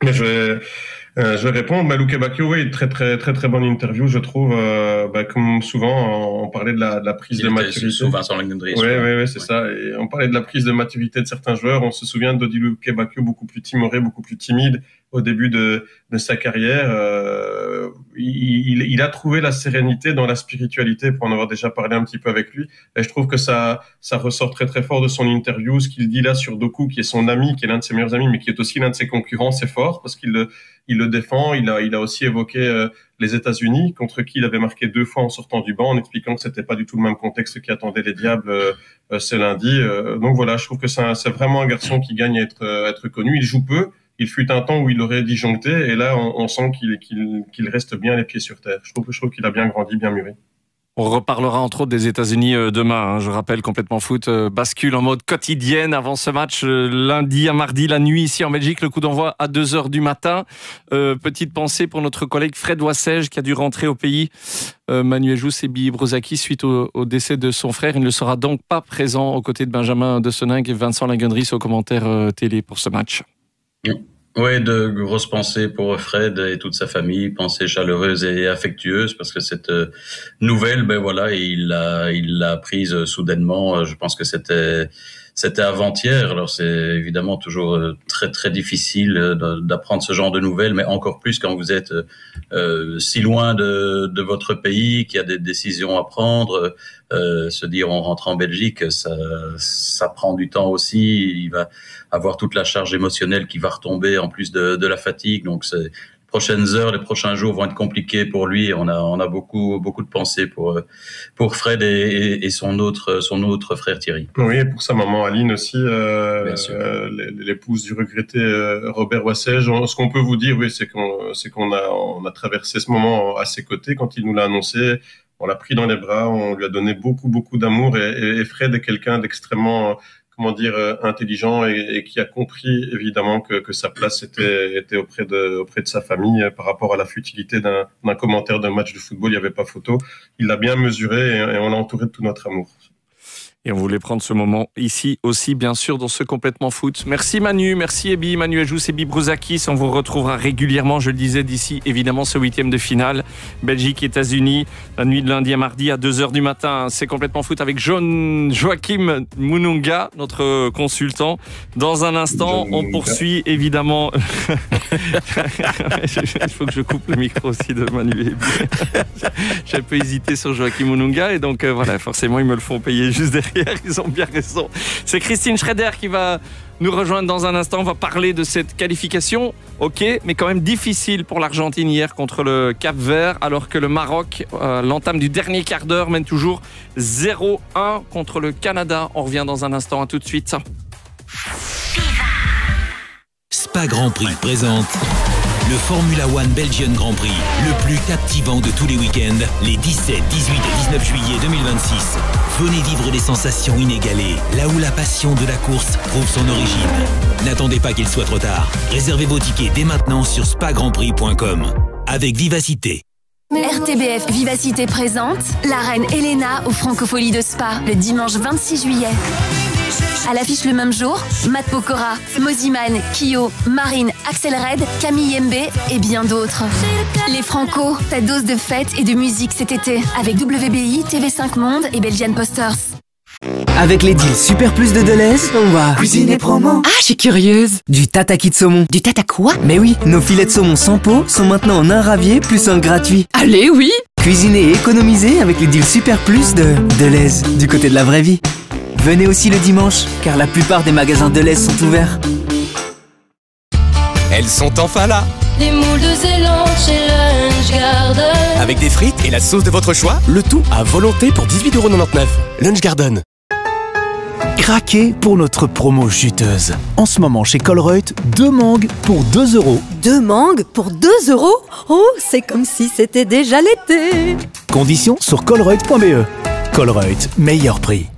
Mais je vais répondre. Luque Bacchio, oui, très très très très bonne interview, je trouve. Comme souvent, on parlait de la prise de maturité. Sous Vincent Lagundry. Oui, c'est ça. Et on parlait de la prise de maturité de certains joueurs. On se souvient d'Odile Luque Bacchio, beaucoup plus timoré, beaucoup plus timide au début de sa carrière. Il a trouvé la sérénité dans la spiritualité, pour en avoir déjà parlé un petit peu avec lui. Et je trouve que ça ressort très très fort de son interview. Ce qu'il dit là sur Doku, qui est son ami, qui est l'un de ses meilleurs amis, mais qui est aussi l'un de ses concurrents, c'est fort parce qu'il le défend. Il a aussi évoqué les États-Unis, contre qui il avait marqué 2 fois en sortant du banc, en expliquant que c'était pas du tout le même contexte qui attendait les Diables ce lundi. Donc voilà, je trouve que c'est vraiment un garçon qui gagne à être connu. Il joue peu. Il fut un temps où il aurait disjoncté, et là, on sent qu'il reste bien les pieds sur terre. Je trouve qu'il a bien grandi, bien mûri. On reparlera entre autres des États-Unis demain. Je rappelle, Complètement Foot bascule en mode quotidienne avant ce match lundi à mardi, la nuit ici en Belgique. Le coup d'envoi à 2h du matin. Petite pensée pour notre collègue Fred Wassège qui a dû rentrer au pays. Manuel Jousse et Bibi Brozaki suite au décès de son frère. Il ne sera donc pas présent aux côtés de Benjamin De Seninck et Vincent Lagundry au commentaire télé pour ce match. Oui, de grosses pensées pour Fred et toute sa famille, pensées chaleureuses et affectueuses, parce que cette nouvelle, il l'a prise soudainement. Je pense que c'était avant-hier. Alors c'est évidemment toujours très très difficile d'apprendre ce genre de nouvelles, mais encore plus quand vous êtes si loin de votre pays, qu'il y a des décisions à prendre. Se dire on rentre en Belgique, ça prend du temps aussi. Il va avoir toute la charge émotionnelle qui va retomber en plus de la fatigue. Donc les prochaines heures, les prochains jours vont être compliqués pour lui. On a beaucoup de pensées pour Fred et son autre frère Thierry. Oui, et pour sa maman Aline aussi, Bien sûr. L'épouse du regretté Robert Wassège. Ce qu'on peut vous dire, oui, c'est qu'on a traversé ce moment à ses côtés quand il nous l'a annoncé. On l'a pris dans les bras, on lui a donné beaucoup d'amour, et Fred est quelqu'un d'extrêmement, intelligent, et qui a compris évidemment que sa place était auprès de sa famille par rapport à la futilité d'un commentaire d'un match de football. Il n'y avait pas photo. Il l'a bien mesuré, et on l'a entouré de tout notre amour. Et on voulait prendre ce moment ici aussi, bien sûr, dans ce Complètement Foot. Merci Manu, merci Ebi, Manuel Jousse et Bibi Brozakis. On vous retrouvera régulièrement, je le disais, d'ici évidemment ce 8e de finale. Belgique-États-Unis, la nuit de lundi à mardi à 2h du matin. C'est Complètement Foot avec Joachim Mununga, notre consultant. Dans un instant, on poursuit évidemment... Il faut que je coupe le micro aussi de Manu et Ebi. J'ai un peu hésité sur Joachim Mununga, et donc voilà, forcément, ils me le font payer juste derrière. Ils ont bien raison. C'est Christine Schrader qui va nous rejoindre dans un instant. On va parler de cette qualification, ok, mais quand même difficile pour l'Argentine hier contre le Cap-Vert, alors que le Maroc, l'entame du dernier quart d'heure, mène toujours 0-1 contre le Canada. On revient dans un instant. À tout de suite. Spa Grand Prix présente le Formula One Belgian Grand Prix, le plus captivant de tous les week-ends, les 17, 18 et 19 juillet 2026. Venez vivre des sensations inégalées, là où la passion de la course trouve son origine. N'attendez pas qu'il soit trop tard. Réservez vos tickets dès maintenant sur spagrandprix.com. Avec Vivacité. RTBF Vivacité présente la reine Elena aux Francopholies de Spa le dimanche 26 juillet. À l'affiche le même jour, Matt Pokora, Moziman, Kyo, Marine, Axel Red, Camille Mb et bien d'autres. Les Franco, ta dose de fête et de musique cet été avec WBI, TV5 Monde et Belgian Posters. Avec les deals Super Plus de Deleuze, on va cuisiner promo. Ah, je suis curieuse. Du tataki de saumon. Du tata quoi? Mais oui, nos filets de saumon sans peau sont maintenant en un ravier plus un gratuit. Allez, oui. Cuisiner et économiser avec les deals Super Plus de Deleuze, du côté de la vraie vie. Venez aussi le dimanche, car la plupart des magasins Deleuze sont ouverts. Elles sont enfin là. Les moules de Zélande chez Lunch Garden. Avec des frites et la sauce de votre choix, le tout à volonté pour 18,99 €. Lunch Garden. Craquez pour notre promo juteuse. En ce moment chez Colruyt, 2 mangues pour 2 €. 2 mangues pour 2 €? Oh, c'est comme si c'était déjà l'été. Conditions sur colruyt.be. Colruyt, meilleur prix.